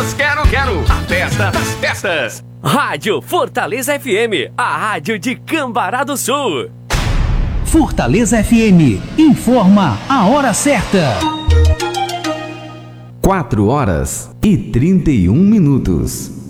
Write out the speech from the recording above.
Quero a festa das festas. Rádio Fortaleza FM, a rádio de Cambará do Sul. Fortaleza FM informa a hora certa. 4 horas e 31 minutos.